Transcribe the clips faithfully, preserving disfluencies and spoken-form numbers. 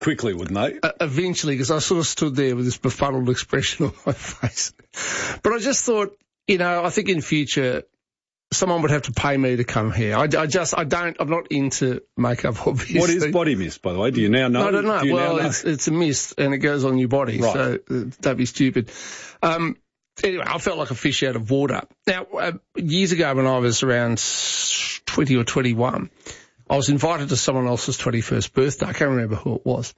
quickly, wouldn't they? Uh, eventually, because I sort of stood there with this befuddled expression on my face. But I just thought, you know, I think in future, someone would have to pay me to come here. I, I just, I don't, I'm not into makeup, obviously. What is body mist, by the way? Do you now know? I don't know. Do you well, now know? It's, it's a mist and it goes on your body, right. so uh, don't be stupid. Um, anyway, I felt like a fish out of water. Now, uh, years ago when I was around twenty or twenty-one, I was invited to someone else's twenty-first birthday. I can't remember who it was.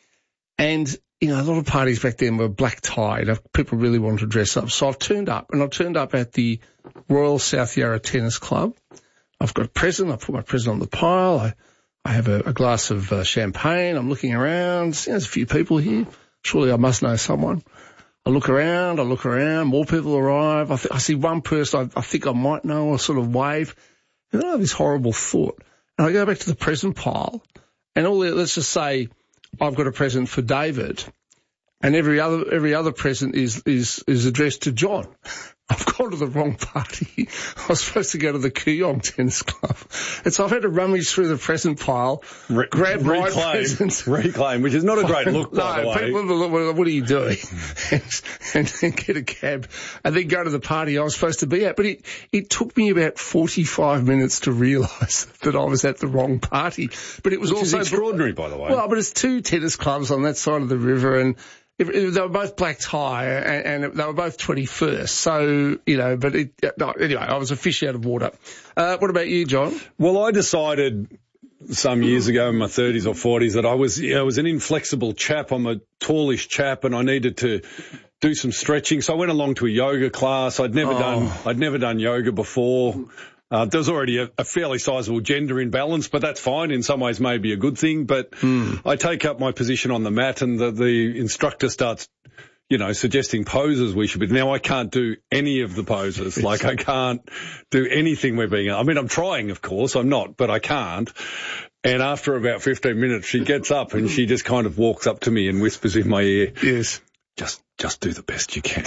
And, you know, a lot of parties back then were black tie. People really wanted to dress up. So I've turned up, and I've turned up at the Royal South Yarra Tennis Club. I've got a present. I put my present on the pile. I, I have a, a glass of uh, champagne. I'm looking around. You know, there's a few people here. Surely I must know someone. I look around. I look around. More people arrive. I, th- I see one person I, I think I might know. I sort of wave. And then I have this horrible thought. And I go back to the present pile, and all the, let's just say I've got a present for David, and every other every other present is is is addressed to John. I've gone to the wrong party. I was supposed to go to the Kooyong Tennis Club. And so I've had to rummage through the present pile, Re- grab reclaim, my presents. Reclaim, which is not a great look, by no, the way. People look, what are you doing? and, and then get a cab and then go to the party I was supposed to be at. But it, it took me about forty-five minets to realise that I was at the wrong party. But it was which also is extraordinary, by the way. Well, but it's two tennis clubs on that side of the river, and If, if they were both black tie, and, and they were both twenty-first. So, you know, but it, no, anyway, I was a fish out of water. Uh, what about you, John? Well, I decided some years ago in my thirties or forties that I was, you know, I was an inflexible chap. I'm a tallish chap, and I needed to do some stretching. So I went along to a yoga class. I'd never oh. done, I'd never done yoga before. Uh, there was already a, a fairly sizable gender imbalance, but that's fine. In some ways, maybe a good thing. But mm. I take up my position on the mat, and the, the instructor starts, you know, suggesting poses we should be. Now, I can't do any of the poses. Like, I can't do anything we're being. I mean, I'm trying, of course. I'm not, but I can't. And after about fifteen minutes, she gets up and she just kind of walks up to me and whispers in my ear, "Yes, just just do the best you can."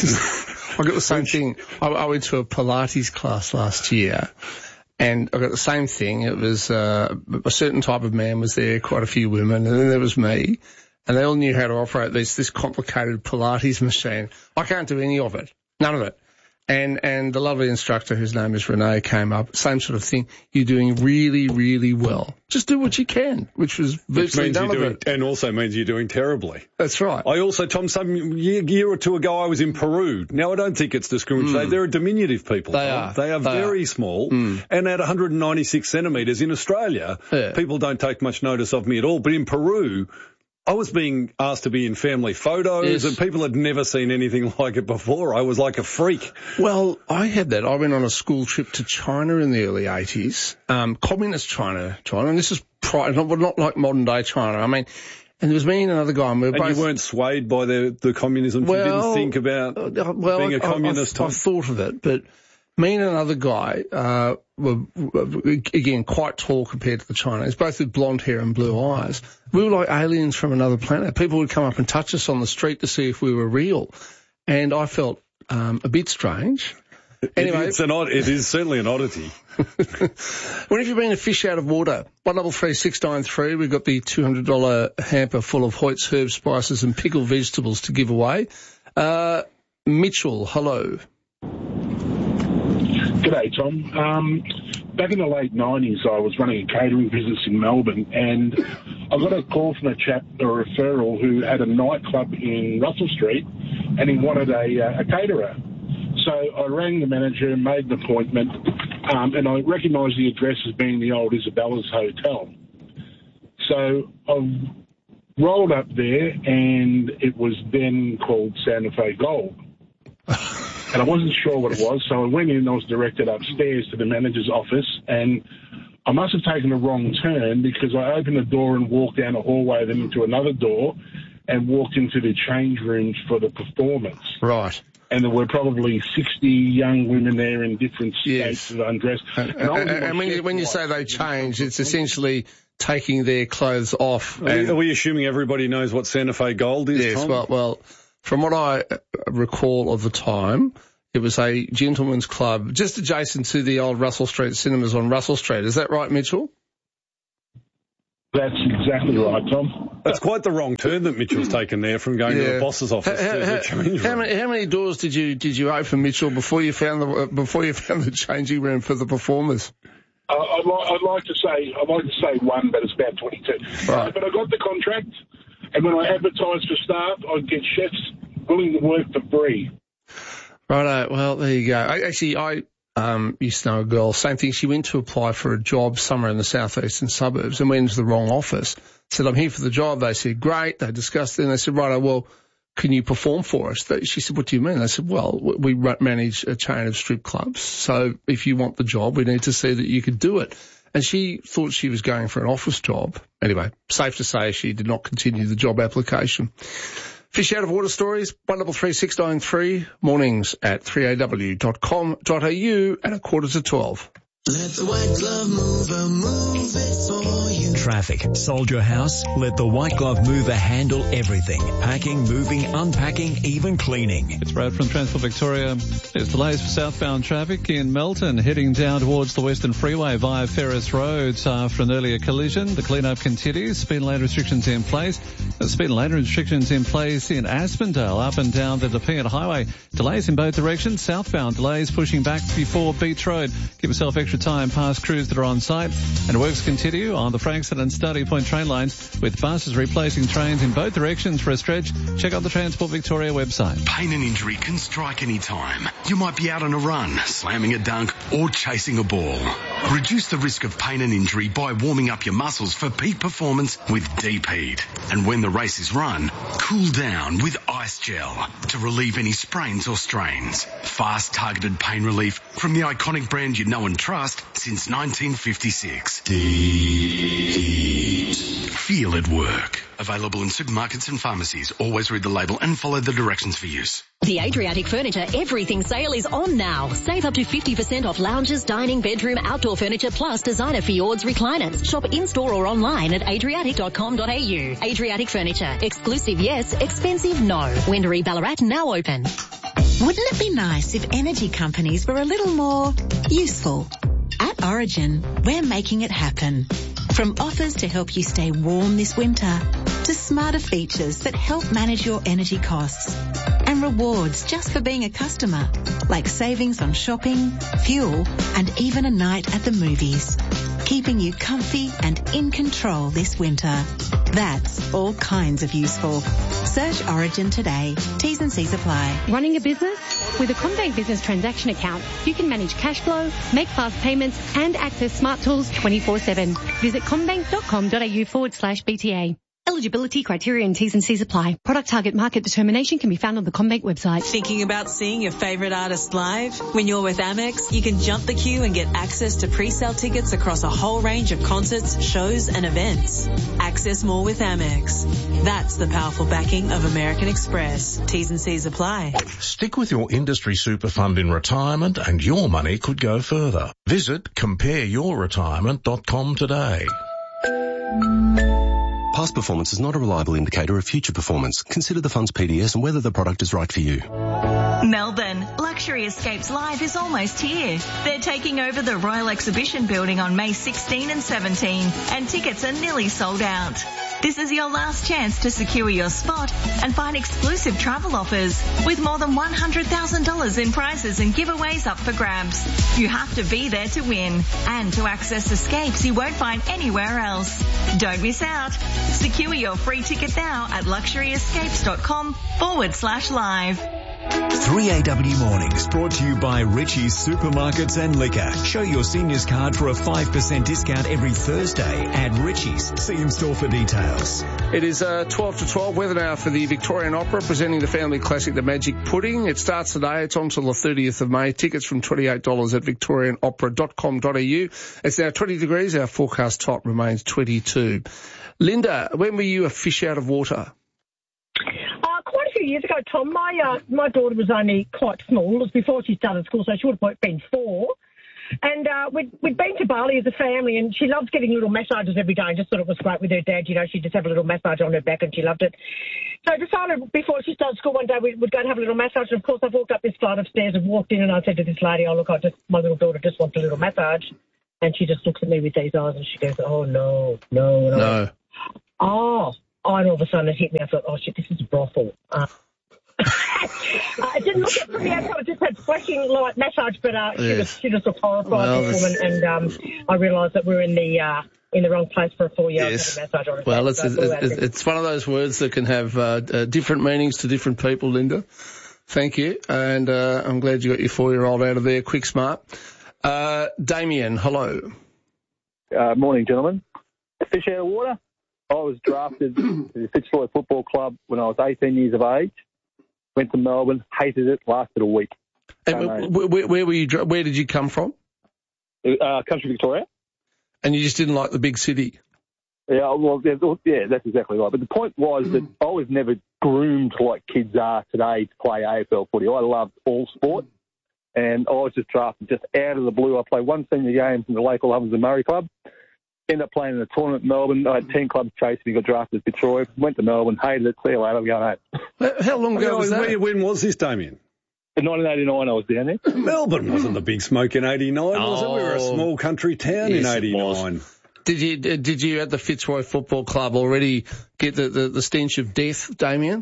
I got the same thing. I, I went to a Pilates class last year, and I got the same thing. It was uh, a certain type of man was there, quite a few women, and then there was me, and they all knew how to operate this this complicated Pilates machine. I can't do any of it, none of it. And and the lovely instructor, whose name is Renee, came up, same sort of thing. You're doing really, really well. Just do what you can, which was virtually none of it. And also means you're doing terribly. That's right. I also, Tom, some year, year or two ago, I was in Peru. Now, I don't think it's discriminatory. Mm. They're a diminutive people. They Tom. are. They are they very are. small. Mm. And at one hundred ninety-six centimetres in Australia, yeah. people don't take much notice of me at all. But in Peru, I was being asked to be in family photos, yes. and people had never seen anything like it before. I was like a freak. Well, I had that. I went on a school trip to China in the early eighties, um, communist China, China, and this is pri- not, not like modern day China. I mean, and there was me and another guy, and we were and both... you weren't swayed by the the communism. Well, you didn't think about uh, well, being a I, communist. I, I, I thought of it, but me and another guy uh, were, again, quite tall compared to the Chinese, both with blonde hair and blue eyes. We were like aliens from another planet. People would come up and touch us on the street to see if we were real. And I felt um, a bit strange. Anyway, it, it's an odd, it is certainly an oddity. When have you been a fish out of water? one double three six nine three. We've got the two hundred dollars hamper full of Hoyt's herbs, spices and pickled vegetables to give away. Uh, Mitchell, hello. G'day, Tom. Um, back in the late nineties, I was running a catering business in Melbourne, and I got a call from a chap, a referral, who had a nightclub in Russell Street, and he wanted a, uh, a caterer. So I rang the manager and made an appointment, um, and I recognised the address as being the old Isabella's Hotel. So I rolled up there, and it was then called Santa Fe Gold. And I wasn't sure what it was, so I went in and I was directed upstairs to the manager's office, and I must have taken a wrong turn because I opened the door and walked down a hallway, then into another door, and walked into the change rooms for the performance. Right. And there were probably sixty young women there in different states yes. of undress. And, and, and, and when, you, when you say they change, it's essentially taking their clothes off. Are, and, are we assuming everybody knows what Santa Fe Gold is, yes, Tom? well, well, from what I recall of the time, it was a gentleman's club just adjacent to the old Russell Street cinemas on Russell Street. Is that right, Mitchell? That's exactly right, Tom. That's quite the wrong turn that Mitchell's taken there from going Yeah. to the boss's office How, to how, the change how room. many, how many doors did you did you open, Mitchell, before you found the uh, before you found the changing room for the performers? Uh, I'd, li- I'd like to say I'd like to say one, but it's about twenty-two. Right. Uh, but I got the contract, and when I advertised for staff, I'd get chefs willing to work for free. Righto. Well, there you go. I, actually, I um, used to know a girl. Same thing. She went to apply for a job somewhere in the southeastern suburbs and went into the wrong office. Said, "I'm here for the job." They said, "Great." They discussed it and they said, "Righto. Well, can you perform for us?" They, she said, "What do you mean?" They said, "Well, we we manage a chain of strip clubs. So if you want the job, we need to see that you could do it." And she thought she was going for an office job. Anyway, safe to say she did not continue the job application. Fish out of water stories, one double three six nine three, mornings at three a w dot com dot a u and a quarter to twelve. Let the white glove mover move it for you. Traffic. Sold your house? Let the White Glove Mover handle everything. Packing, moving, unpacking, even cleaning. It's Brad from Transport Victoria. There's delays for southbound traffic in Melton, heading down towards the Western Freeway via Ferris Road after an earlier collision. The clean-up continues. Speed and lane restrictions in place. The speed and lane restrictions in place in Aspendale, up and down the Nepean Highway. Delays in both directions. Southbound delays pushing back before Beach Road. Give yourself extra time past crews that are on site. And works continue on the Frankston and Study Point train lines, with buses replacing trains in both directions for a stretch. Check out the Transport Victoria website. Pain and injury can strike any time. You might be out on a run, slamming a dunk, or chasing a ball. Reduce the risk of pain and injury by warming up your muscles for peak performance with Deep Heat. And when the race is run, cool down with Ice Gel to relieve any sprains or strains. Fast, targeted pain relief from the iconic brand you know and trust since nineteen fifty-six. Deep Heat. Feel it work. Available in supermarkets and pharmacies. Always read the label and follow the directions for use. The Adriatic Furniture Everything Sale is on now. Save up to fifty percent off lounges, dining, bedroom, outdoor furniture, plus designer Fjords recliners. Shop in-store or online at adriatic dot com dot a u. Adriatic Furniture. Exclusive, yes. Expensive, no. Wendouree Ballarat now open. Wouldn't it be nice if energy companies were a little more useful? At Origin, we're making it happen. From offers to help you stay warm this winter, to smarter features that help manage your energy costs, and rewards just for being a customer, like savings on shopping, fuel, and even a night at the movies, keeping you comfy and in control this winter. That's all kinds of useful. Search Origin today. T's and C's apply. Running a business? With a CommBank Business Transaction Account, you can manage cash flow, make fast payments, and access smart tools twenty-four seven. Visit commbank dot com dot a u forward slash B T A. Eligibility, criteria and T's and C's apply. Product target market determination can be found on the CommBank website. Thinking about seeing your favourite artist live? When you're with Amex, you can jump the queue and get access to pre-sale tickets across a whole range of concerts, shows and events. Access more with Amex. That's the powerful backing of American Express. T's and C's apply. Stick with your industry super fund in retirement and your money could go further. Visit compare your retirement dot com today. Past performance is not a reliable indicator of future performance. Consider the fund's P D S and whether the product is right for you. Melbourne, Luxury Escapes Live is almost here. They're taking over the Royal Exhibition Building on May sixteenth and seventeenth, and tickets are nearly sold out. This is your last chance to secure your spot and find exclusive travel offers with more than one hundred thousand dollars in prizes and giveaways up for grabs. You have to be there to win and to access escapes you won't find anywhere else. Don't miss out. Secure your free ticket now at luxury escapes dot com forward slash live. three A W Mornings brought to you by Richie's Supermarkets and Liquor. Show your seniors card for a five percent discount every Thursday at Richie's. See in store for details. It is uh, twelve to twelve weather now for the Victorian Opera, presenting the family classic The Magic Pudding. It starts today. It's on until the thirtieth of May. Tickets from twenty-eight dollars at victorian opera dot com dot a u. It's now twenty degrees. Our forecast top remains twenty-two. Linda, when were you a fish out of water? Quite a few years ago, Tom, my uh, my daughter was only quite small. It was before she started school, so she would have been four. And uh, we'd, we'd been to Bali as a family, and she loves getting little massages every day and just thought it was great with her dad. You know, she'd just have a little massage on her back, and she loved it. So I decided before she started school one day we would go and have a little massage. And, of course, I walked up this flight of stairs and walked in, and I said to this lady, oh, look, I just my little daughter just wants a little massage. And she just looks at me with these eyes and she goes, oh, no, no, no. No. Oh, oh, and all of a sudden it hit me. I thought, oh, shit, this is a brothel. Uh, I didn't look at it from the outside. I just had flashing light massage, but uh, she, Yes. was, she just looked horrified, Well, this this- woman, and um, I realised that we're in the uh, in the wrong place for a four-year-old Yes. to have a massage on. Well, So it's, I flew it's, out it's, there. it's one of those words that can have uh, uh, different meanings to different people, Linda. Thank you. And uh, I'm glad you got your four-year-old out of there quick smart. Uh, Damien, hello. Uh, morning, gentlemen. Fish out of water. I was drafted to the Fitzroy Football Club when I was eighteen years of age. Went to Melbourne, hated it, lasted a week. And where, where, where were you? dr- Where did you come from? Uh, country Victoria. And you just didn't like the big city. Yeah, well, yeah, yeah, that's exactly right. But the point was that I was never groomed like kids are today to play A F L footy. I loved all sport, and I was just drafted just out of the blue. I played one senior game from the local Ovens and Murray club. Ended up playing in a tournament in Melbourne. I had ten clubs chasing me, got drafted to Fitzroy. Went to Melbourne, hated it. See you later, I'm going home. How long ago was that? When, when was this, Damien? In nineteen eighty-nine, I was down there. Melbourne wasn't the big smoke in eighty-nine, was it? We were a Oh. small country town Yes, in it eighty-nine. Did you did you at the Fitzroy Football Club already get the, the, the stench of death, Damien?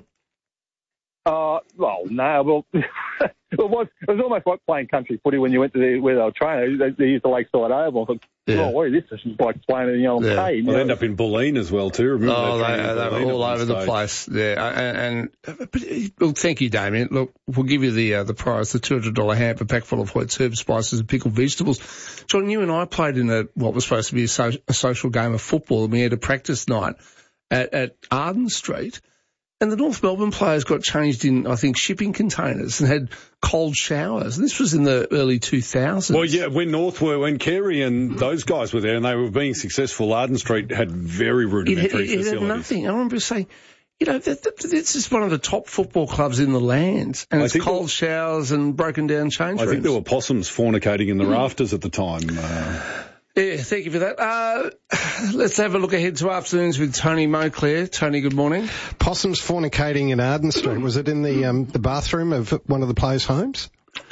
Uh, well, no, well, it was it was almost like playing country footy when you went to the, where they were training. They, they used the Lakeside Oval. I thought, Yeah. oh, what is this? This is like playing in the old Yeah. hay. you Well, they know. end up in Bulleen as well, too. Remember Oh, that they, training in they were Bulleen all at one over the stage? place. Yeah, and, and but, well, thank you, Damien. Look, we'll give you the uh, the prize, the two hundred dollars hamper pack full of Hoyt's herbs, spices, and pickled vegetables. John, you and I played in a what was supposed to be a, so, a social game of football, and we had a practice night at, at Arden Street. And the North Melbourne players got changed in, I think, shipping containers and had cold showers. This was in the early two thousands. Well, yeah, when North were, when Carey and those guys were there and they were being successful, Arden Street had very It, rudimentary it, it had facilities. nothing. I remember saying, you know, that, that, this is one of the top football clubs in the land, and I it's think cold there- showers and broken down change I rooms. think there were possums fornicating in the rafters at the time. Uh, Yeah, thank you for that. Uh, let's have a look ahead to afternoons with Tony Moclair. Tony, good morning. Possums fornicating in Arden Street. Was it in the um, the bathroom of one of the players' homes?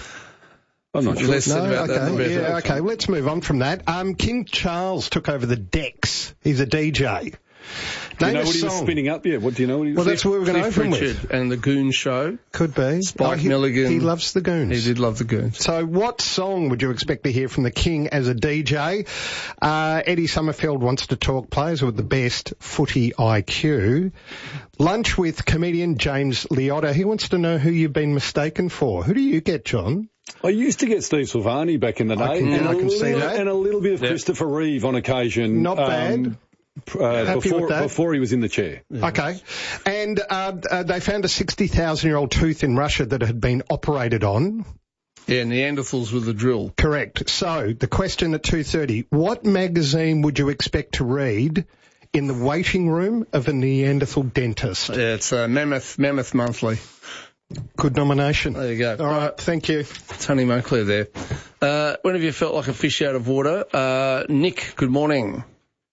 I'm not Less sure. said No, about that, the okay, better. yeah, okay. Let's move on from that. Um, King Charles took over the decks. He's a D J. Do you Name know a what he was song. spinning up? Yeah, what do you know what he was Well, that's what we were going to Cliff open Richard with. and the Goon Show. Could be. Spike Oh, he, Milligan. He loves the Goons. He did love the Goons. So what song would you expect to hear from the King as a D J? Uh, Eddie Summerfield wants to talk players with the best footy I Q. Lunch with comedian James Liotta. He wants to know who you've been mistaken for. Who do you get, John? I used to get Steve Silvani back in the day. I can- and I a can see little- that. And a little bit of Yep. Christopher Reeve on occasion. Not bad. Uh, Happy before, with that. before he was in the chair. Okay. And uh, uh, they found a sixty thousand year old tooth in Russia that had been operated on. Yeah, Neanderthals with the drill. Correct. So the question at two thirty, what magazine would you expect to read in the waiting room of a Neanderthal dentist? Yeah, it's uh, Mammoth Mammoth Monthly. Good nomination. There you go. All right. Thank you. Tony Moclair there. Uh, when have you felt like a fish out of water? Uh, Nick, good morning.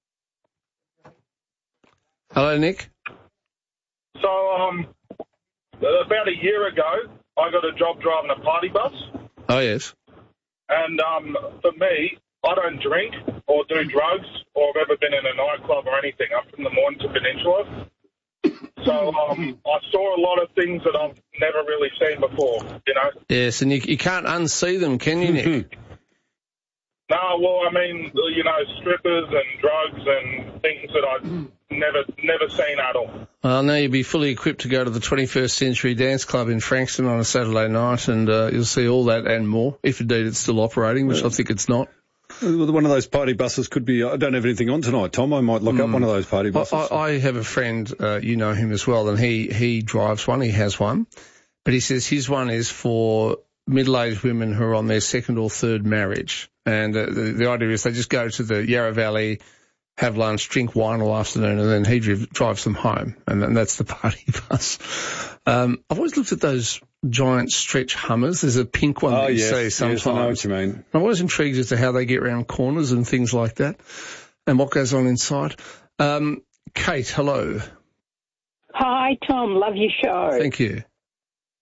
Hello, Nick. So, um, about a year ago, I got a job driving a party bus, Oh, yes. and um, for me, I don't drink or do drugs or have ever been in a nightclub or anything. I'm from the Mornington Peninsula. So um, I saw a lot of things that I've never really seen before, you know. Yes, and you, you can't unsee them, can you, Nick? No, well, I mean, you know, strippers and drugs and things that I've never never seen at all. Well, now you'll be fully equipped to go to the twenty-first Century Dance Club in Frankston on a Saturday night, and uh, you'll see all that and more, if indeed it's still operating, which I think it's not. One of those party buses could be, I don't have anything on tonight, Tom. I might look up one of those party buses. I, I have a friend, uh, you know him as well, and he, he drives one, he has one, but he says his one is for middle-aged women who are on their second or third marriage. And uh, the, the idea is they just go to the Yarra Valley, have lunch, drink wine all afternoon, and then he driv- drives them home. And, and that's the party bus. Um, I've always looked at those giant stretch Hummers. There's a pink one Oh, that you yes, see yes, sometimes. I know what you mean. I'm always intrigued as to how they get around corners and things like that and what goes on inside. Um, Kate, hello. Hi, Tom. Love your show. Thank you. Um,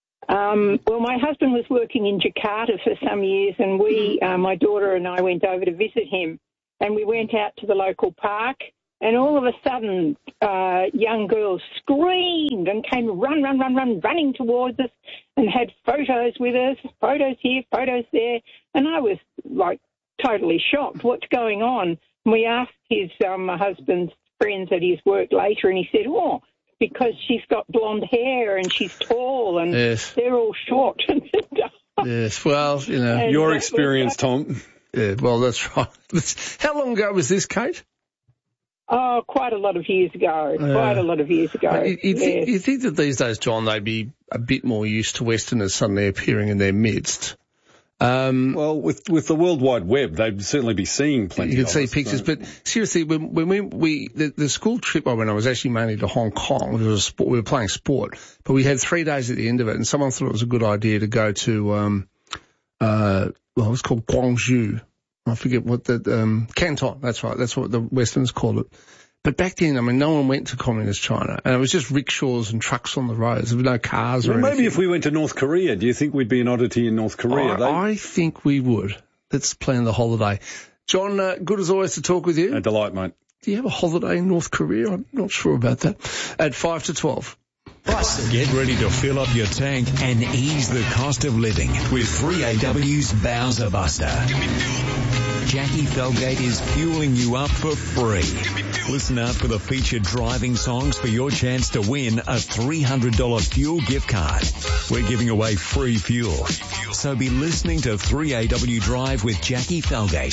Um, well, my husband was working in Jakarta for some years, and we, uh, my daughter and I, went over to visit him. And we went out to the local park, and all of a sudden, uh, young girls screamed and came run, run, run, run, running towards us, and had photos with us, photos here, photos there. And I was like totally shocked. What's going on? And we asked his um, my husband's friends at his work later, and he said, "Oh, because she's got blonde hair and she's tall and yes. they're all short." Yes, well, you know. And Your that experience, was, Tom. Yeah, well, that's right. How long ago was this, Kate? Oh, quite a lot of years ago. Uh, quite a lot of years ago. You, you, yes. think, you think that these days, John, they'd be a bit more used to Westerners suddenly appearing in their midst? Um, well, with with the World Wide Web, they'd certainly be seeing plenty. You can of see us, pictures, so. but seriously, when, when we, we the, the school trip I went on was actually mainly to Hong Kong. It was a sport, we were playing sport, but we had three days at the end of it, and someone thought it was a good idea to go to, um, uh, well, it was called Guangzhou. I forget what the um, Canton. That's right. That's what the Westerners call it. But back then, I mean, no one went to communist China, and it was just rickshaws and trucks on the roads. There were no cars or well, anything. Maybe if we went to North Korea, do you think we'd be an oddity in North Korea? I, they... I think we would. Let's plan the holiday. John, uh, good as always to talk with you. A delight, mate. Do you have a holiday in North Korea? I'm not sure about that. At five to twelve. Get ready to fill up your tank and ease the cost of living with three A W's Bowser Buster. Jackie Felgate is fueling you up for free. Listen out for the featured driving songs for your chance to win a three hundred dollars fuel gift card. We're giving away free fuel. So be listening to three A W Drive with Jackie Felgate.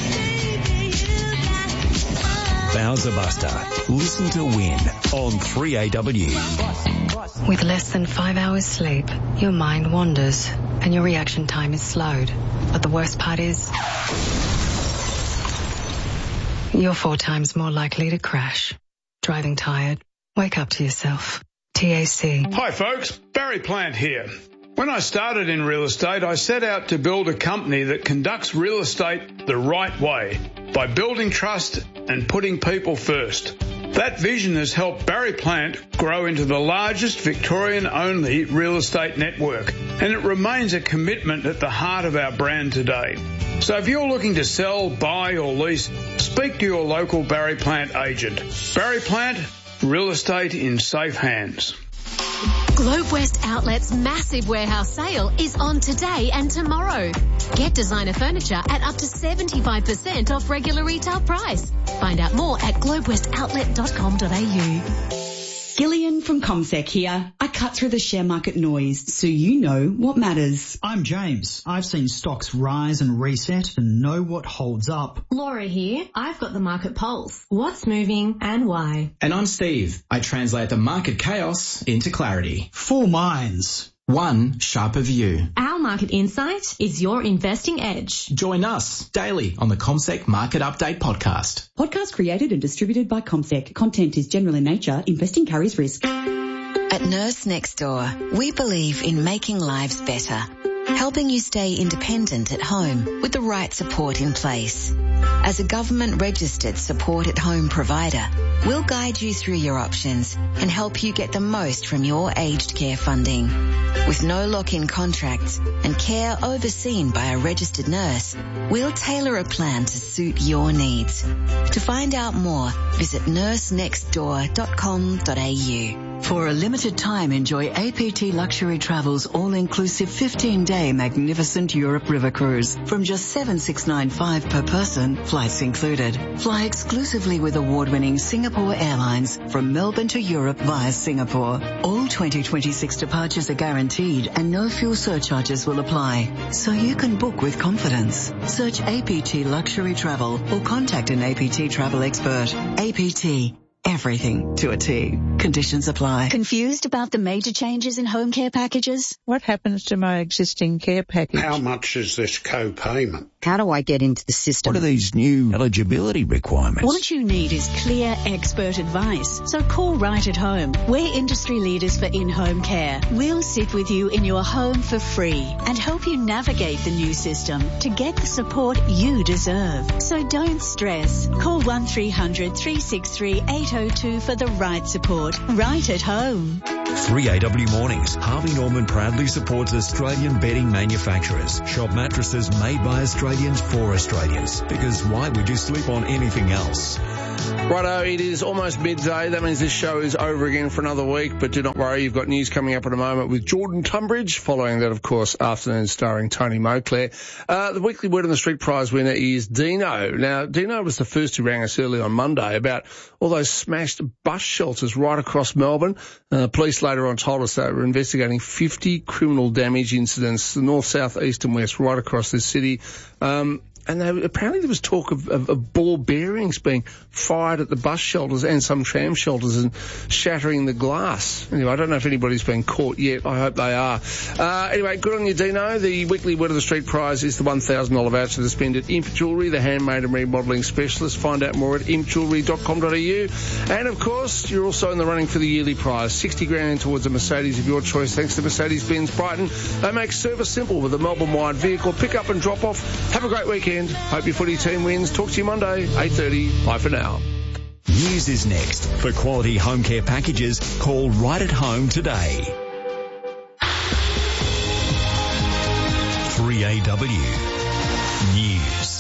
Bowser Buster. Listen to win on three A W. With less than five hours sleep, your mind wanders and your reaction time is slowed. But the worst part is, you're four times more likely to crash. Driving tired? Wake up to yourself. T A C. Hi folks, Barry Plant here. When I started in real estate, I set out to build a company that conducts real estate the right way by building trust and putting people first. That vision has helped Barry Plant grow into the largest Victorian-only real estate network, and it remains a commitment at the heart of our brand today. So if you're looking to sell, buy or lease, speak to your local Barry Plant agent. Barry Plant, real estate in safe hands. Globe West Outlet's massive warehouse sale is on today and tomorrow. Get designer furniture at up to seventy-five percent off regular retail price. Find out more at globe west outlet dot com dot a u. Gillian from CommSec here. I cut through the share market noise so you know what matters. I'm James. I've seen stocks rise and reset and know what holds up. Laura here. I've got the market pulse. What's moving and why? And I'm Steve. I translate the market chaos into clarity. Four minds. One sharper view. Our market insight is your investing edge. Join us daily on the CommSec Market Update podcast. Podcast created and distributed by CommSec. Content is general in nature. Investing carries risk. At Nurse Next Door, we believe in making lives better, helping you stay independent at home with the right support in place. As a government-registered support-at-home provider, we'll guide you through your options and help you get the most from your aged care funding. With no lock-in contracts and care overseen by a registered nurse, we'll tailor a plan to suit your needs. To find out more, visit nurse next door dot com dot a u. For a limited time, enjoy A P T Luxury Travel's all-inclusive fifteen-day magnificent Europe River Cruise from just seven thousand six hundred ninety-five dollars per person, flights included. Fly exclusively with award-winning Singapore Airlines from Melbourne to Europe via Singapore. All twenty twenty-six departures are guaranteed and no fuel surcharges will apply, so you can book with confidence. Search A P T Luxury Travel or contact an A P T travel expert. A P T. Everything to a T. Conditions apply. Confused about the major changes in home care packages? What happens to my existing care package? How much is this co-payment? How do I get into the system? What are these new eligibility requirements? What you need is clear expert advice. So call Right at Home. We're industry leaders for in-home care. We'll sit with you in your home for free and help you navigate the new system to get the support you deserve. So don't stress. Call one three hundred three six three eight oh two for the right support. Right at Home. three A W Mornings. Harvey Norman proudly supports Australian bedding manufacturers. Shop mattresses made by Australians for Australians. Because why would you sleep on anything else? Righto, it is almost midday. That means this show is over again for another week, but do not worry, you've got news coming up in a moment with Jordan Tunbridge. Following that, of course, Afternoon starring Tony Moclair. Uh, the weekly Word on the Street prize winner is Dino. Now, Dino was the first who rang us early on Monday about all those smashed bus shelters right across Melbourne. Uh, police later on told us they were investigating fifty criminal damage incidents, the north, south, east and west, right across this city. Um, And they, apparently there was talk of, of, of ball bearings being fired at the bus shelters and some tram shelters and shattering the glass. Anyway, I don't know if anybody's been caught yet. I hope they are. Uh, anyway, good on you, Dino. The weekly Word of the Street prize is the one thousand dollars voucher to spend at Imp Jewellery, the handmade and remodelling specialist. Find out more at imp jewellery dot com dot a u. And, of course, you're also in the running for the yearly prize. sixty grand towards a Mercedes of your choice, thanks to Mercedes-Benz Brighton. They make service simple with a Melbourne-wide vehicle pick-up and drop-off. Have a great weekend. Hope your footy team wins. Talk to you Monday, eight thirty. Bye for now. News is next. For quality home care packages, call Right at Home today. three A W News.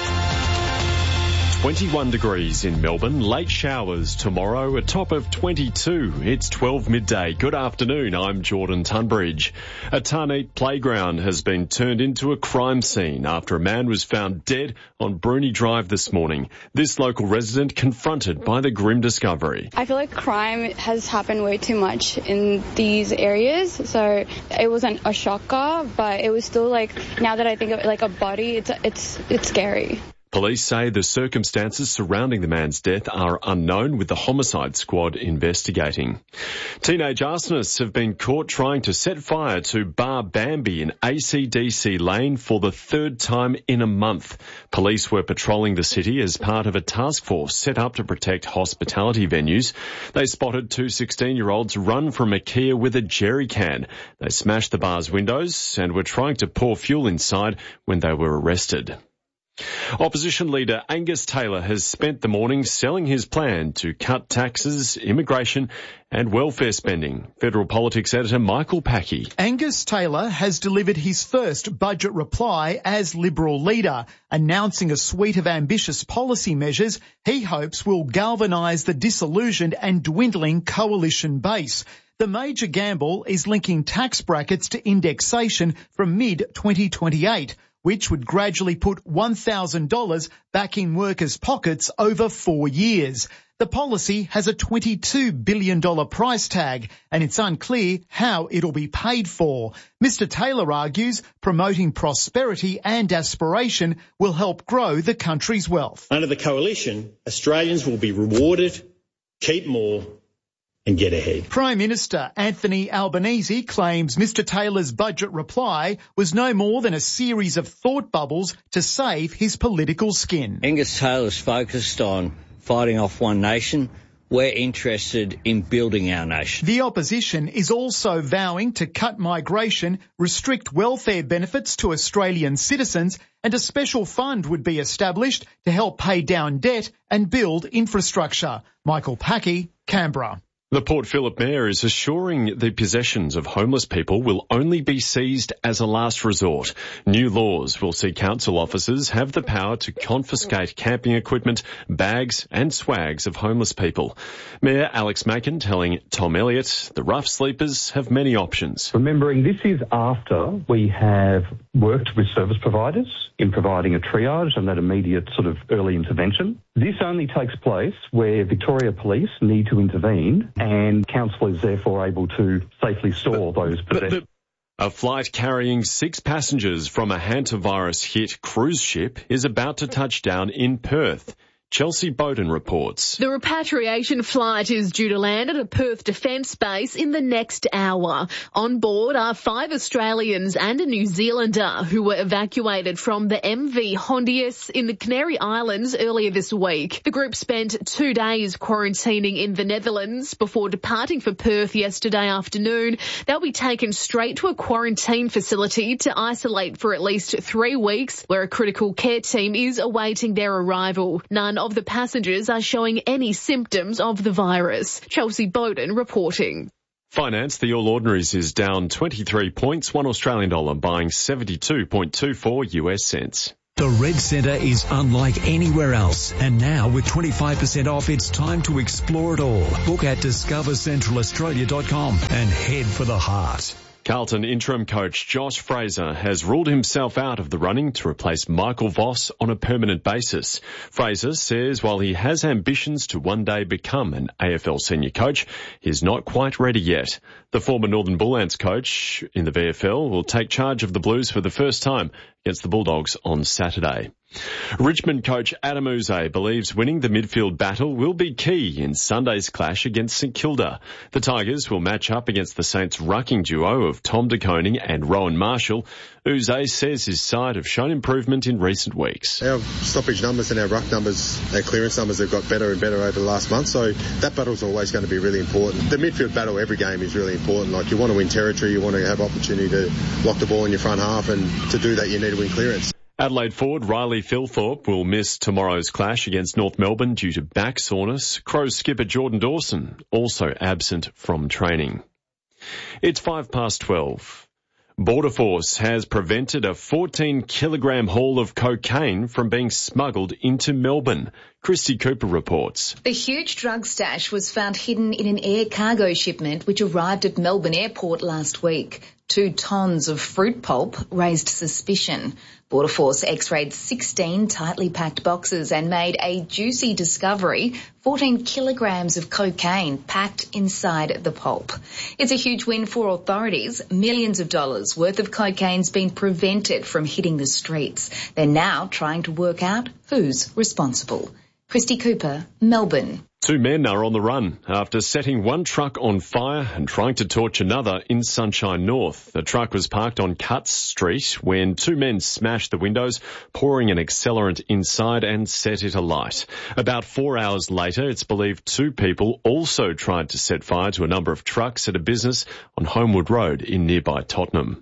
twenty-one degrees in Melbourne, late showers tomorrow, a top of twenty-two. It's twelve midday. Good afternoon, I'm Jordan Tunbridge. A Tarneet playground has been turned into a crime scene after a man was found dead on Bruni Drive this morning. This local resident confronted by the grim discovery. I feel like crime has happened way too much in these areas, so it wasn't a shocker, but it was still like, now that I think of it like a body, it's it's it's scary. Police say the circumstances surrounding the man's death are unknown, with the homicide squad investigating. Teenage arsonists have been caught trying to set fire to Bar Bambi in A C D C Lane for the third time in a month. Police were patrolling the city as part of a task force set up to protect hospitality venues. They spotted two sixteen-year-olds run from IKEA with a jerry can. They smashed the bar's windows and were trying to pour fuel inside when they were arrested. Opposition leader Angus Taylor has spent the morning selling his plan to cut taxes, immigration and welfare spending. Federal Politics editor Michael Packey. Angus Taylor has delivered his first budget reply as Liberal leader, announcing a suite of ambitious policy measures he hopes will galvanise the disillusioned and dwindling coalition base. The major gamble is linking tax brackets to indexation from mid twenty twenty-eight. Which would gradually put one thousand dollars back in workers' pockets over four years. The policy has a twenty-two billion dollars price tag, and it's unclear how it'll be paid for. Mister Taylor argues promoting prosperity and aspiration will help grow the country's wealth. Under the coalition, Australians will be rewarded, keep more, and get ahead. Prime Minister Anthony Albanese claims Mister Taylor's budget reply was no more than a series of thought bubbles to save his political skin. Angus Taylor's focused on fighting off one nation. We're interested in building our nation. The opposition is also vowing to cut migration, restrict welfare benefits to Australian citizens, and a special fund would be established to help pay down debt and build infrastructure. Michael Packey, Canberra. The Port Phillip Mayor is assuring the possessions of homeless people will only be seized as a last resort. New laws will see council officers have the power to confiscate camping equipment, bags and swags of homeless people. Mayor Alex Mackin telling Tom Elliott the rough sleepers have many options. Remembering this is after we have worked with service providers in providing a triage and that immediate sort of early intervention. This only takes place where Victoria Police need to intervene and council is therefore able to safely store but, those possessions. A flight carrying six passengers from a hantavirus-hit cruise ship is about to touch down in Perth. Chelsea Bowden reports. The repatriation flight is due to land at a Perth Defence base in the next hour. On board are five Australians and a New Zealander who were evacuated from the M V Hondius in the Canary Islands earlier this week. The group spent two days quarantining in the Netherlands before departing for Perth yesterday afternoon. They'll be taken straight to a quarantine facility to isolate for at least three weeks, where a critical care team is awaiting their arrival. None of the passengers are showing any symptoms of the virus. Chelsea Bowden reporting. Finance, the All Ordinaries is down twenty-three points, one Australian dollar buying seventy-two point two four U S cents. The Red Centre is unlike anywhere else, and now with twenty-five percent off, it's time to explore it all. Book at discover central australia dot com and head for the heart. Carlton interim coach Josh Fraser has ruled himself out of the running to replace Michael Voss on a permanent basis. Fraser says while he has ambitions to one day become an A F L senior coach, he's not quite ready yet. The former Northern Bull Ants coach in the V F L will take charge of the Blues for the first time against the Bulldogs on Saturday. Richmond coach Adam Uze believes winning the midfield battle will be key in Sunday's clash against St Kilda. The Tigers will match up against the Saints' rucking duo of Tom De Koning and Rowan Marshall. Uze says his side have shown improvement in recent weeks. Our stoppage numbers and our ruck numbers, our clearance numbers have got better and better over the last month, so that battle's always going to be really important. The midfield battle every game is really important. Like, you want to win territory, you want to have opportunity to lock the ball in your front half, and to do that you need to win clearance. Adelaide forward Riley Philthorpe will miss tomorrow's clash against North Melbourne due to back soreness. Crows skipper Jordan Dawson also absent from training. It's five past twelve. Border Force has prevented a fourteen kilogram haul of cocaine from being smuggled into Melbourne. Christy Cooper reports. The huge drug stash was found hidden in an air cargo shipment which arrived at Melbourne Airport last week. Two tonnes of fruit pulp raised suspicion. Border Force x-rayed sixteen tightly packed boxes and made a juicy discovery, fourteen kilograms of cocaine packed inside the pulp. It's a huge win for authorities. Millions of dollars worth of cocaine's been prevented from hitting the streets. They're now trying to work out who's responsible. Christy Cooper, Melbourne. Two men are on the run after setting one truck on fire and trying to torch another in Sunshine North. The truck was parked on Cutts Street when two men smashed the windows, pouring an accelerant inside and set it alight. About four hours later, it's believed two people also tried to set fire to a number of trucks at a business on Homewood Road in nearby Tottenham.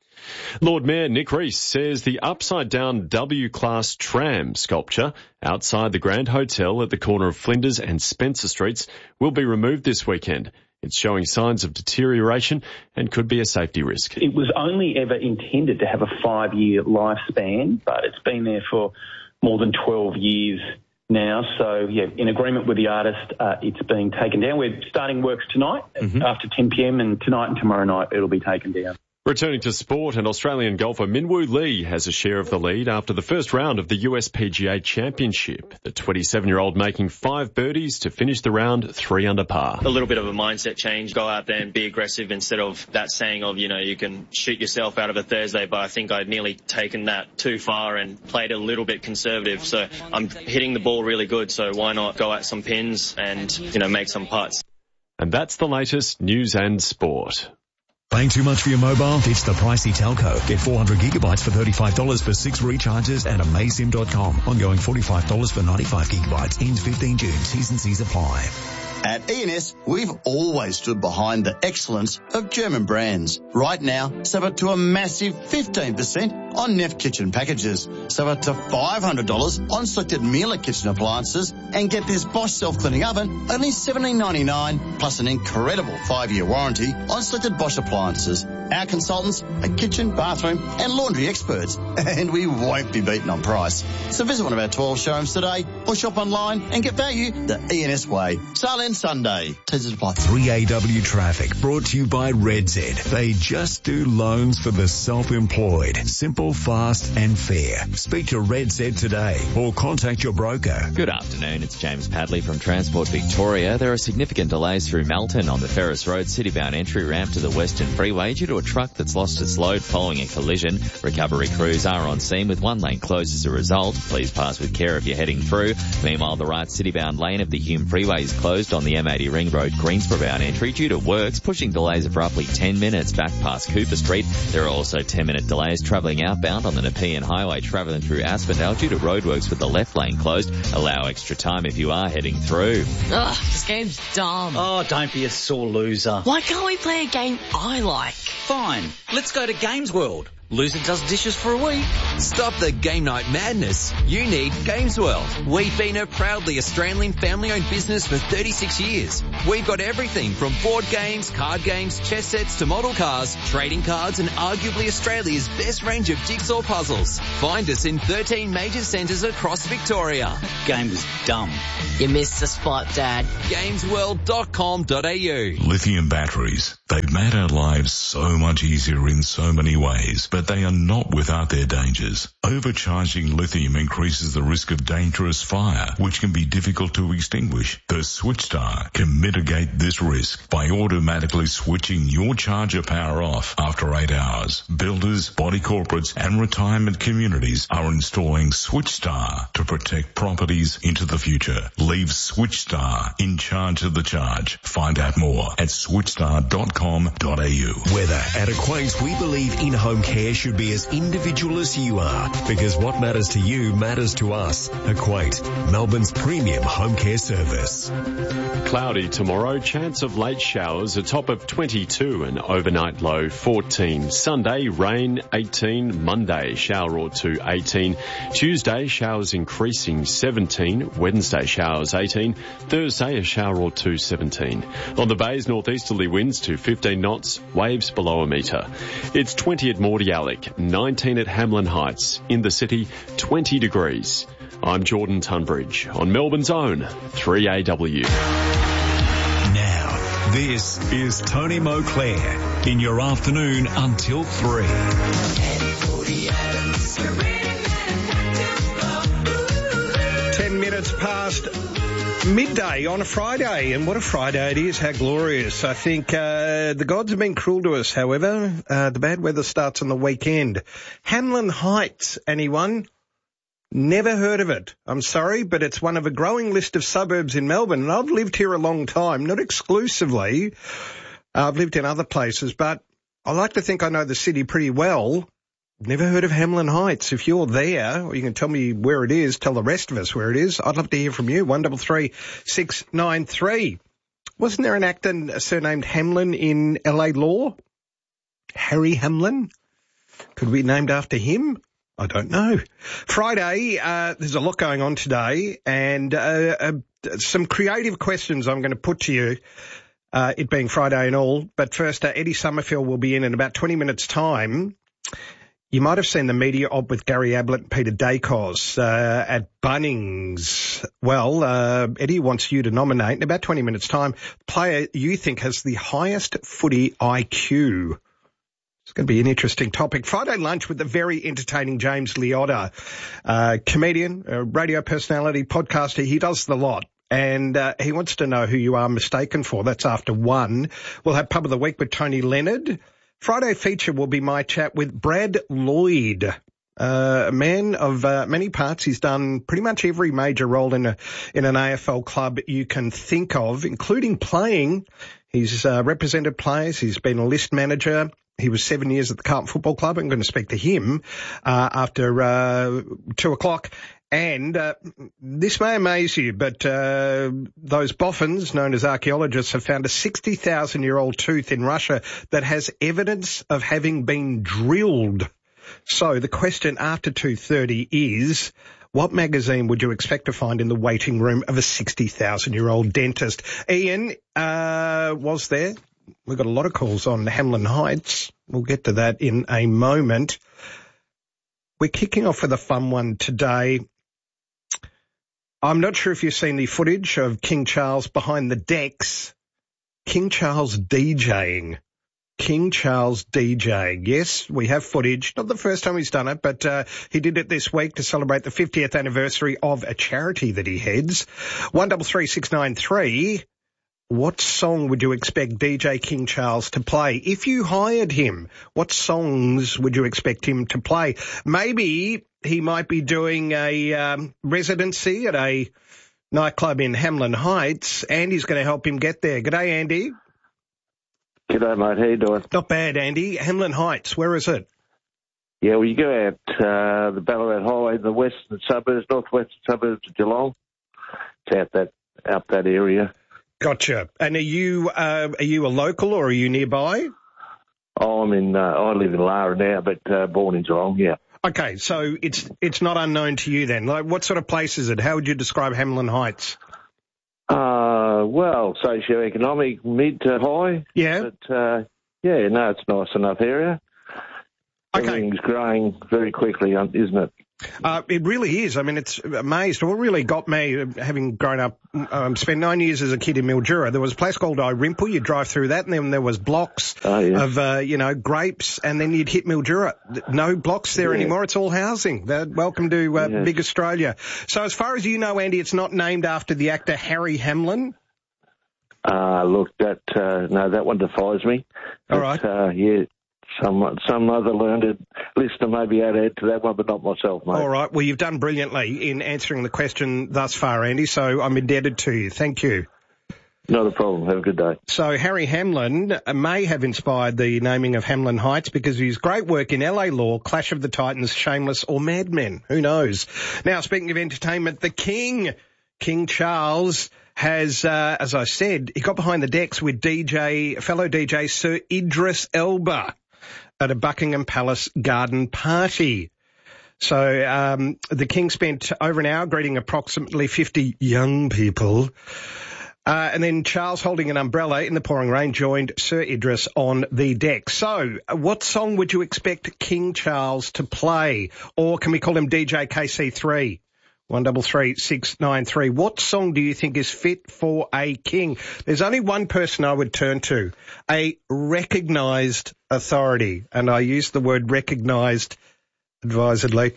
Lord Mayor Nick Rees says the upside-down W-Class tram sculpture outside the Grand Hotel at the corner of Flinders and Spencer Streets will be removed this weekend. It's showing signs of deterioration and could be a safety risk. It was only ever intended to have a five-year lifespan, but it's been there for more than twelve years now. So, yeah, in agreement with the artist, uh, it's being taken down. We're starting works tonight mm-hmm. after ten p.m, and tonight and tomorrow night it'll be taken down. Returning to sport, and Australian golfer Minwoo Lee has a share of the lead after the first round of the U S P G A Championship. The twenty-seven-year-old making five birdies to finish the round three under par. A little bit of a mindset change. Go out there and be aggressive instead of that saying of, you know, you can shoot yourself out of a Thursday, but I think I'd nearly taken that too far and played a little bit conservative. So I'm hitting the ball really good, so why not go at some pins and, you know, make some putts. And that's the latest news and sport. Paying too much for your mobile? It's the pricey telco. Get four hundred gigabytes for thirty-five dollars for six recharges at amazsim dot com. Ongoing forty-five dollars for ninety-five gigabytes. Ends fifteenth June. T's and C's apply. At E and S, we've always stood behind the excellence of German brands. Right now, save up to a massive fifteen percent on Neff kitchen packages. Save up to five hundred dollars on selected Miele kitchen appliances, and get this Bosch self-cleaning oven only seventeen ninety-nine, plus an incredible five-year warranty on selected Bosch appliances. Our consultants are kitchen, bathroom and laundry experts, and we won't be beaten on price. So visit one of our twelve showrooms today or shop online and get value the E and S way. Silent Sunday. three A W Traffic, brought to you by Red Z. They just do loans for the self-employed. Simple, fast and fair. Speak to Red Z today or contact your broker. Good afternoon, it's James Padley from Transport Victoria. There are significant delays through Melton on the Ferris Road citybound entry ramp to the Western Freeway due to a truck that's lost its load following a collision. Recovery crews are on scene with one lane closed as a result. Please pass with care if you're heading through. Meanwhile, the right citybound lane of the Hume Freeway is closed on the M eighty Ring Road Greensboro bound entry due to works, pushing delays of roughly ten minutes back past Cooper Street. There are also ten minute delays travelling outbound on the Nepean Highway travelling through Aspendale due to roadworks with the left lane closed. Allow extra time if you are heading through. Ugh, this game's dumb. Oh, don't be a sore loser. Why can't we play a game I like? Fine, let's go to Games World. Loser does dishes for a week. Stop the game night madness. You need Games World. We've been a proudly Australian family-owned business for thirty-six years. We've got everything from board games, card games, chess sets to model cars, trading cards and arguably Australia's best range of jigsaw puzzles. Find us in thirteen major centres across Victoria. Game was dumb. You missed the spot, Dad. games world dot com dot a u. Lithium batteries. They've made our lives so much easier in so many ways, but they are not without their dangers. Overcharging lithium increases the risk of dangerous fire, which can be difficult to extinguish. The SwitchStar can mitigate this risk by automatically switching your charger power off after eight hours. Builders, body corporates and retirement communities are installing SwitchStar to protect properties into the future. Leave SwitchStar in charge of the charge. Find out more at switchstar dot com dot a u. Weather. At Equate, we believe in-home care should be as individual as you are, because what matters to you matters to us. Equate, Melbourne's premium home care service. Cloudy tomorrow, chance of late showers, a top of twenty-two and overnight low fourteen. Sunday, rain eighteen. Monday, shower or two eighteen. Tuesday, showers increasing seventeen. Wednesday, showers eighteen. Thursday, a shower or two seventeen. On the bays, northeasterly winds to fifteen knots, waves below a metre. It's twenty at Mordialloc, nineteen at Hamlin Heights. In the city, twenty degrees. I'm Jordan Tunbridge on Melbourne's own three A W. Now, this is Tony Moclair in your afternoon until three. Ten minutes past midday on a Friday, and what a Friday it is, how glorious. I think uh, the gods have been cruel to us, however. Uh, the bad weather starts on the weekend. Hamlin Heights, anyone? Never heard of it. I'm sorry, but it's one of a growing list of suburbs in Melbourne, and I've lived here a long time, not exclusively. I've lived in other places, but I like to think I know the city pretty well. Never heard of Hamlin Heights. If you're there, or you can tell me where it is, tell the rest of us where it is. I'd love to hear from you. one three three six nine three. Wasn't there an actor surnamed Hamlin in L A Law? Harry Hamlin? Could we be named after him? I don't know. Friday, uh, there's a lot going on today, and uh, uh, some creative questions I'm going to put to you, uh, it being Friday and all. But first, uh, Eddie Summerfield will be in in about twenty minutes' time. You might have seen the media op with Gary Ablett and Peter Dacos uh, at Bunnings. Well, uh, Eddie wants you to nominate, in about twenty minutes' time, the player you think has the highest footy I Q. It's going to be an interesting topic. Friday lunch with the very entertaining James Liotta, uh, comedian, uh, radio personality, podcaster. He does the lot. And uh, he wants to know who you are mistaken for. That's after one. We'll have Pub of the Week with Tony Leonard. Friday feature will be my chat with Brad Lloyd, uh, a man of uh, many parts. He's done pretty much every major role in a in an A F L club you can think of, including playing. He's uh, represented players. He's been a list manager. He was seven years at the Carlton Football Club. I'm going to speak to him uh, after uh, two o'clock. And uh, this may amaze you, but uh, those boffins, known as archaeologists, have found a sixty thousand year old tooth in Russia that has evidence of having been drilled. So the question after two thirty is, what magazine would you expect to find in the waiting room of a sixty thousand year old dentist? Ian uh, was there. We've got a lot of calls on Hamlin Heights. We'll get to that in a moment. We're kicking off with a fun one today. I'm not sure if you've seen the footage of King Charles behind the decks. King Charles DJing. King Charles DJing. Yes, we have footage. Not the first time he's done it, but uh, he did it this week to celebrate the fiftieth anniversary of a charity that he heads. one three three six nine three. What song would you expect D J King Charles to play? If you hired him, what songs would you expect him to play? Maybe he might be doing a um, residency at a nightclub in Hamlin Heights. Andy's going to help him get there. G'day, Andy. G'day, mate. How you doing? Not bad, Andy. Hamlin Heights, where is it? Yeah, well, you go out uh, the Ballarat Highway in the western suburbs, northwestern suburbs of Geelong. It's out that, out that area. Gotcha. And are you uh, are you a local or are you nearby? I'm in, uh, I live in Lara now, but uh, born in Geelong, yeah. Okay, so it's it's not unknown to you then. Like, what sort of place is it? How would you describe Hamlin Heights? Uh, well, socio-economic, mid to high. Yeah. But, uh, yeah, no, it's a nice enough area. Okay. Everything's growing very quickly, isn't it? Uh, it really is. I mean, it's amazed. What really got me, having grown up, um, spent nine years as a kid in Mildura, there was a place called Irimple. You'd drive through that, and then there was blocks oh, yeah. of, uh, you know, grapes, and then you'd hit Mildura. No blocks there yeah. anymore. It's all housing. They're welcome to uh, yes. Big Australia. So as far as you know, Andy, it's not named after the actor Harry Hamlin? Uh, look, that, uh, no, that one defies me. All but, right. Uh, yeah. Some some other learned listener may be able to add to that one, but not myself, mate. All right. Well, you've done brilliantly in answering the question thus far, Andy, so I'm indebted to you. Thank you. Not a problem. Have a good day. So Harry Hamlin may have inspired the naming of Hamlin Heights because of his great work in L A Law, Clash of the Titans, Shameless or Mad Men. Who knows? Now, speaking of entertainment, the King, King Charles, has, uh, as I said, he got behind the decks with D J, fellow D J Sir Idris Elba at a Buckingham Palace garden party. So um, the King spent over an hour greeting approximately fifty young people. Uh, and then Charles, holding an umbrella in the pouring rain, joined Sir Idris on the deck. So what song would you expect King Charles to play? Or can we call him D J K C three? One double three six nine three. What song do you think is fit for a king? There's only one person I would turn to, a recognised authority, and I use the word recognised advisedly.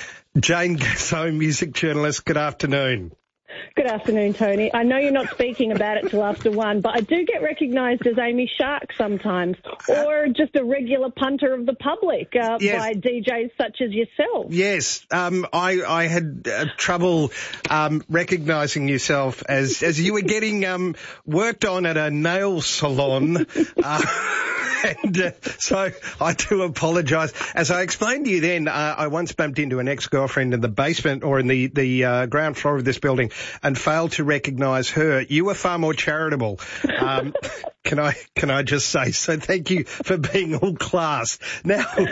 Jane Gasso, music journalist. Good afternoon. Good afternoon, Tony. I know you're not speaking about it till after one, but I do get recognised as Amy Shark sometimes, or just a regular punter of the public uh, yes. by D Js such as yourself. Yes, um, I, I had uh, trouble um, recognising yourself as as you were getting um, worked on at a nail salon. uh, And uh, so I do apologise. As I explained to you then, uh, I once bumped into an ex-girlfriend in the basement or in the, the uh, ground floor of this building and failed to recognise her. You were far more charitable. Um, can I can I just say so? Thank you for being all class. Now, um,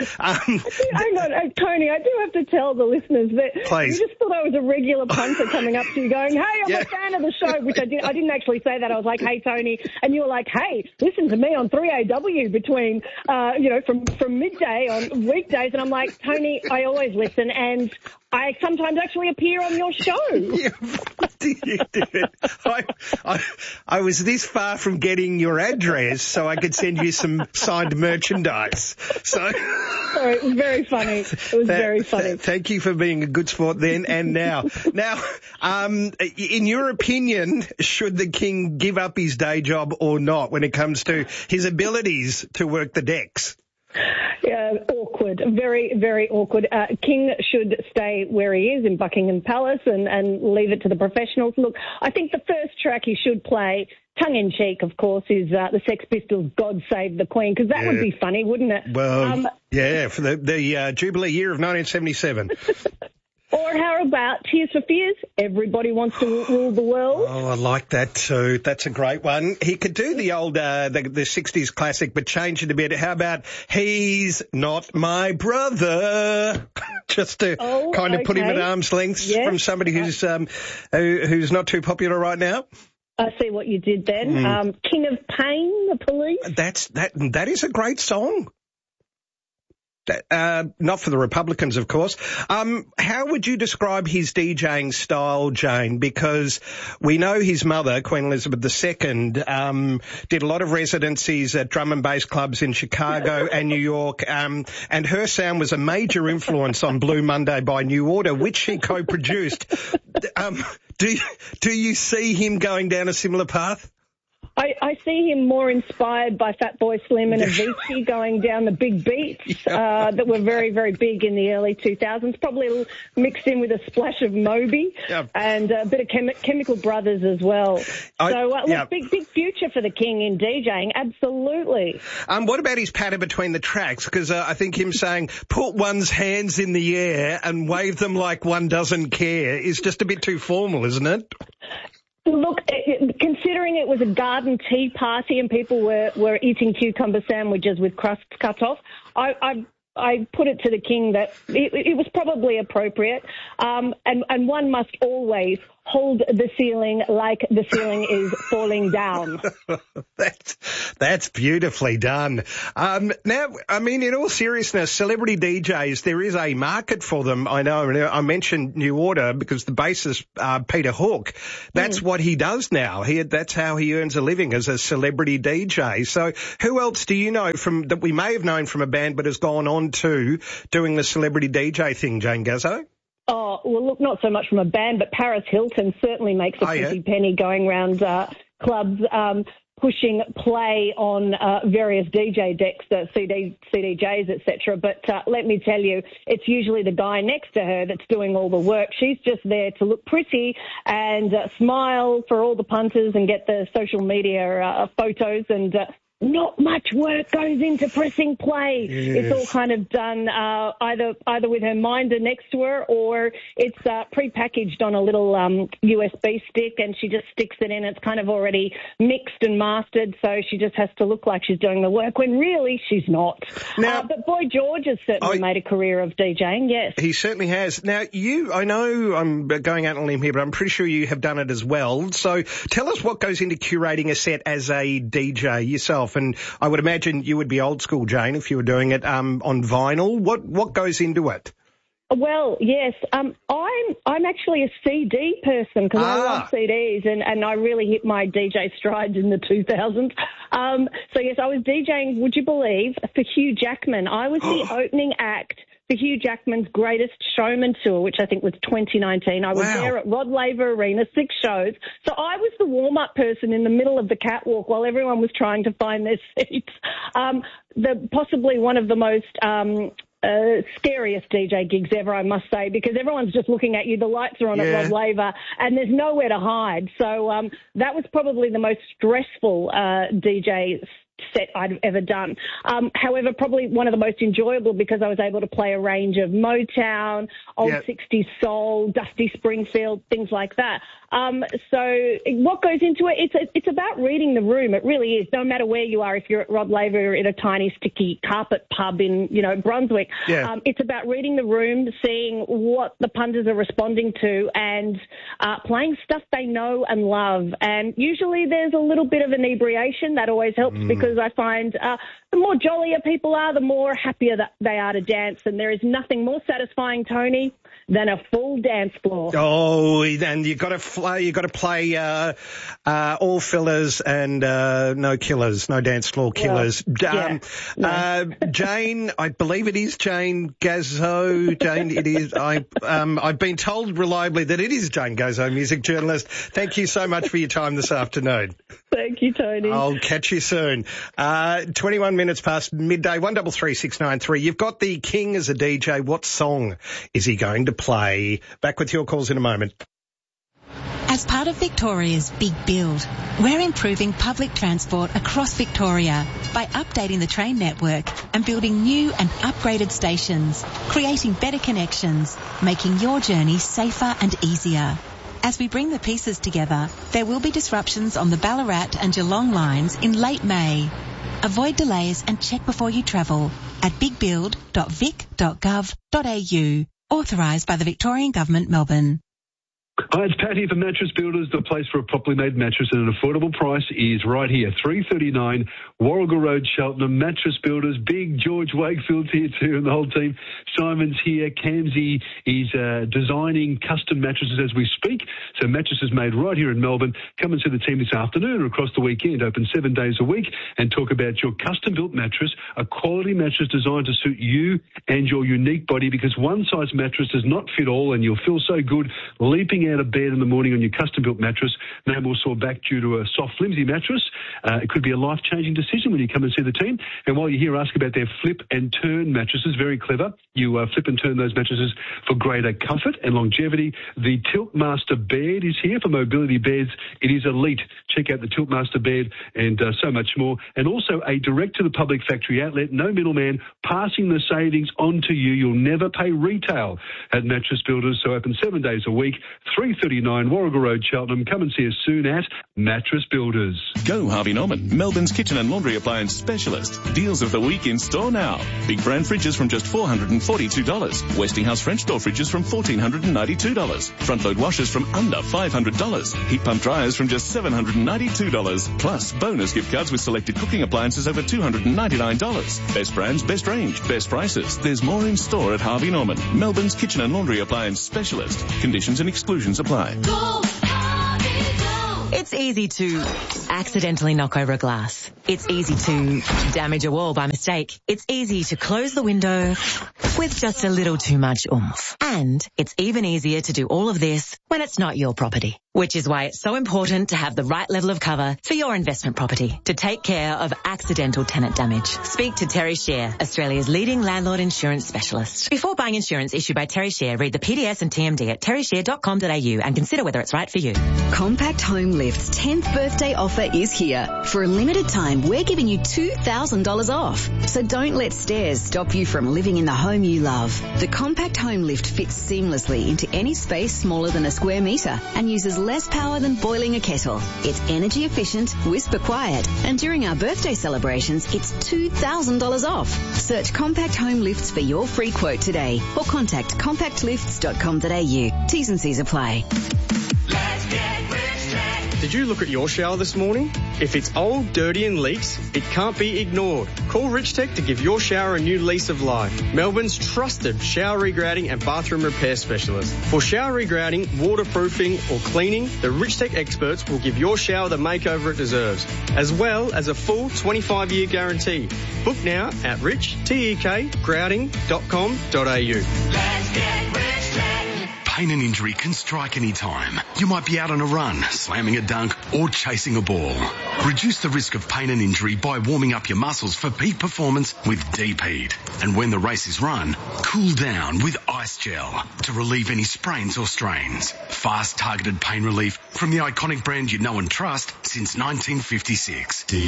hang on, uh, Tony. I do have to tell the listeners that please. You just thought I was a regular punter coming up to you, going, "Hey, I'm yeah. a fan of the show," which I did. I didn't actually say that. I was like, "Hey, Tony," and you were like, "Hey, listen to me on three A W between, uh, you know, from from midday on weekdays," and I'm like, "Tony, I always listen and." I sometimes actually appear on your show. Yeah, what did you do? I, I, I was this far from getting your address so I could send you some signed merchandise. So, sorry, it was very funny. It was that, very funny. That, thank you for being a good sport then and now. Now, um, in your opinion, should the King give up his day job or not when it comes to his abilities to work the decks? Yeah, awkward. Very, very awkward. Uh, King should stay where he is in Buckingham Palace and, and leave it to the professionals. Look, I think the first track he should play, tongue-in-cheek, of course, is uh, the Sex Pistols' God Save the Queen, because that yeah. would be funny, wouldn't it? Well, um, yeah, for the, the uh, Jubilee year of nineteen seventy-seven. Or how about Tears for Fears? Everybody wants to rule the world. Oh, I like that too. That's a great one. He could do the old, uh, the, the sixties classic, but change it a bit. How about He's Not My Brother? Just to oh, kind of okay. put him at arm's length yes. from somebody who's, um, who, who's not too popular right now. I see what you did then. Mm. Um, King of Pain, The Police. That's, that, that is a great song. Uh, not for the Republicans, of course. Um, how would you describe his DJing style, Jane? Because we know his mother, Queen Elizabeth the Second, um, did a lot of residencies at drum and bass clubs in Chicago and New York, um, and her sound was a major influence on Blue Monday by New Order, which she co-produced. um, do, do you see him going down a similar path? I, I see him more inspired by Fatboy Slim and Avicii going down the big beats uh, that were very, very big in the early two thousands, probably mixed in with a splash of Moby yep. and a bit of Chemi- Chemical Brothers as well. I, so, uh, look, yep. big, big future for the King in DJing, absolutely. Um, what about his patter between the tracks? Because uh, I think him saying, put one's hands in the air and wave them like one doesn't care is just a bit too formal, isn't it? Look, it, considering it was a garden tea party and people were, were eating cucumber sandwiches with crusts cut off, I, I I put it to the King that it, it was probably appropriate, um, and, and one must always hold the ceiling like the ceiling is falling down. that's, that's beautifully done. Um, now, I mean, in all seriousness, celebrity D Js, there is a market for them. I know, I mentioned New Order because the bassist, uh, Peter Hook, that's mm. what he does now. He, that's how he earns a living, as a celebrity D J. So who else do you know from that we may have known from a band but has gone on to doing the celebrity D J thing, Jane Gazzo? Oh, well, look, not so much from a band, but Paris Hilton certainly makes a oh, pretty yeah. penny going around uh, clubs, um, pushing play on uh, various D J decks, uh, C D, C D Js, et cetera. But uh, let me tell you, it's usually the guy next to her that's doing all the work. She's just there to look pretty and uh, smile for all the punters and get the social media uh, photos and uh, not much work goes into pressing play. Yes. It's all kind of done uh, either either with her minder next to her, or it's uh, pre-packaged on a little um, U S B stick, and she just sticks it in. It's kind of already mixed and mastered, so she just has to look like she's doing the work when really she's not. Now, uh, but Boy George has certainly I, made a career of DJing, yes. He certainly has. Now, you, I know I'm going out on a limb here, but I'm pretty sure you have done it as well. So tell us what goes into curating a set as a D J yourself. And I would imagine you would be old school, Jane, if you were doing it um, on vinyl. What what goes into it? Well, yes, um, I'm I'm actually a C D person because ah. I love C Ds, and, and I really hit my D J strides in the two thousands. Um, so yes, I was DJing. Would you believe, for Hugh Jackman? I was the opening act for Hugh Jackman's Greatest Showman tour, which I think was twenty nineteen. I was wow. there at Rod Laver Arena, six shows. So I was the warm-up person in the middle of the catwalk while everyone was trying to find their seats. Um, the possibly one of the most um, uh, scariest D J gigs ever, I must say, because everyone's just looking at you. The lights are on yeah. at Rod Laver, and there's nowhere to hide. So um, that was probably the most stressful uh, D J set I'd ever done. Um, however, probably one of the most enjoyable because I was able to play a range of Motown, old yep. sixties soul, Dusty Springfield, things like that. Um, so what goes into it? It's it's about reading the room. It really is. No matter where you are, if you're at Rod Laver in a tiny sticky carpet pub in, you know, Brunswick, yeah. um, it's about reading the room, seeing what the punters are responding to, and uh, playing stuff they know and love. And usually there's a little bit of inebriation. That always helps mm. because I find uh, the more jollier people are, the more happier that they are to dance. And there is nothing more satisfying, Tony, than a full dance floor. Oh, and you've got to fly, you've got to play uh, uh, all fillers and uh, no killers, no dance floor killers. Well, um, yeah, no. uh, Jane, I believe it is Jane Gazzo. Jane, it is. I, um, I've been told reliably that it is Jane Gazzo, music journalist. Thank you so much for your time this afternoon. Thank you, Tony. I'll catch you soon. Uh, twenty-one minutes past midday, one double three six nine three. You've got the King as a D J. What song is he going to play? Back with your calls in a moment. As part of Victoria's Big Build, we're improving public transport across Victoria by updating the train network and building new and upgraded stations, creating better connections, making your journey safer and easier. As we bring the pieces together, there will be disruptions on the Ballarat and Geelong lines in late May. Avoid delays and check before you travel at big build dot vic dot gov dot a u. Authorised by the Victorian Government, Melbourne. Hi, it's Pat here for Mattress Builders. The place for a properly made mattress at an affordable price is right here, three thirty-nine Warrigal Road, Cheltenham. Mattress Builders. Big George Wakefield's here too, and the whole team. Simon's here. Camsey is uh, designing custom mattresses as we speak. So mattresses made right here in Melbourne. Come and see the team this afternoon or across the weekend. Open seven days a week and talk about your custom-built mattress, a quality mattress designed to suit you and your unique body, because one-size mattress does not fit all, and you'll feel so good leaping out of bed in the morning on your custom-built mattress. No more sore back due to a soft, flimsy mattress. Uh, it could be a life-changing decision when you come and see the team. And while you're here, ask about their flip and turn mattresses. Very clever. You uh, flip and turn those mattresses for greater comfort and longevity. The Tiltmaster bed is here for mobility beds. It is elite. Check out the Tiltmaster bed and uh, so much more. And also a direct-to-the-public factory outlet. No middleman, passing the savings on to you. You'll never pay retail at Mattress Builders. So open seven days a week. three thirty-nine Warrigal Road, Cheltenham. Come and see us soon at Mattress Builders. Go Harvey Norman, Melbourne's kitchen and laundry appliance specialist. Deals of the week in store now. Big brand fridges from just four hundred forty-two dollars. Westinghouse French door fridges from one thousand four hundred ninety-two dollars. Front load washers from under five hundred dollars. Heat pump dryers from just seven hundred ninety-two dollars. Plus bonus gift cards with selected cooking appliances over two hundred ninety-nine dollars. Best brands, best range, best prices. There's more in store at Harvey Norman, Melbourne's kitchen and laundry appliance specialist. Conditions and exclusions apply. It's easy to accidentally knock over a glass. It's easy to damage a wall by mistake. It's easy to close the window with just a little too much oomph. And it's even easier to do all of this when it's not your property. Which is why it's so important to have the right level of cover for your investment property to take care of accidental tenant damage. Speak to Terry Share, Australia's leading landlord insurance specialist. Before buying insurance issued by Terry Share, read the P D S and T M D at terry share dot com dot a u and consider whether it's right for you. Compact Home Lift's tenth birthday offer is here. For a limited time, we're giving you two thousand dollars off. So don't let stairs stop you from living in the home you love. The Compact Home Lift fits seamlessly into any space smaller than a square metre and uses less power than boiling a kettle. It's energy efficient, whisper quiet, and during our birthday celebrations, it's two thousand dollars off. Search Compact Home Lifts for your free quote today or contact compact lifts dot com dot a u. T's and C's apply. Let's get rich tech. Did you look at your shower this morning? If it's old, dirty and leaks, it can't be ignored. Call Rich Tech to give your shower a new lease of life. Melbourne's trusted shower regrouting and bathroom repair specialist. For shower regrouting, waterproofing or cleaning, the Rich Tech experts will give your shower the makeover it deserves, as well as a full twenty-five year guarantee. Book now at rich tek grouting dot com dot a u. Let's get Rich Tech. Pain and injury can strike any time. You might be out on a run, slamming a dunk, or chasing a ball. Reduce the risk of pain and injury by warming up your muscles for peak performance with Deep Heat. And when the race is run, cool down with Ice Gel to relieve any sprains or strains. Fast, targeted pain relief from the iconic brand you know and trust since nineteen fifty-six. Deep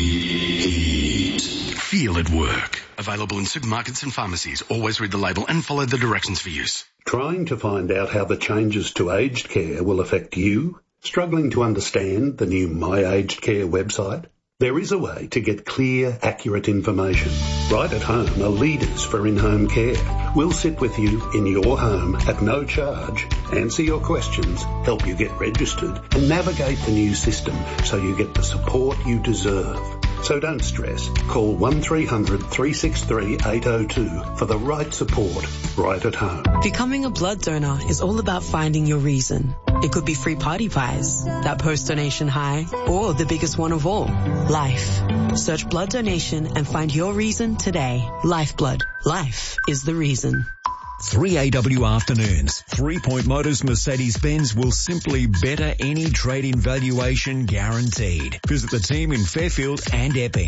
Heat. Feel it work. Available in supermarkets and pharmacies. Always read the label and follow the directions for use. Trying to find out how the changes to aged care will affect you? Struggling to understand the new My Aged Care website? There is a way to get clear, accurate information. Right at Home are leaders for in-home care. We'll sit with you in your home at no charge, answer your questions, help you get registered, and navigate the new system so you get the support you deserve. So don't stress. Call one three hundred three six three eight oh two for the right support right at home. Becoming a blood donor is all about finding your reason. It could be free party pies, that post-donation high, or the biggest one of all, life. Search blood donation and find your reason today. Lifeblood. Life is the reason. three A W afternoons. Three Point Motors Mercedes-Benz will simply better any trade-in valuation guaranteed. Visit the team in Fairfield and Epping.